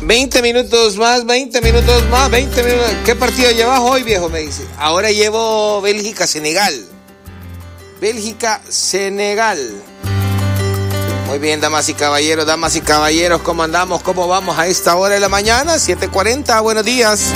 20 minutos más. ¿Qué partido llevas hoy, viejo? Me dice. Ahora llevo Bélgica-Senegal. Muy bien, damas y caballeros, ¿cómo andamos? ¿Cómo vamos a esta hora de la mañana? 7:40, buenos días.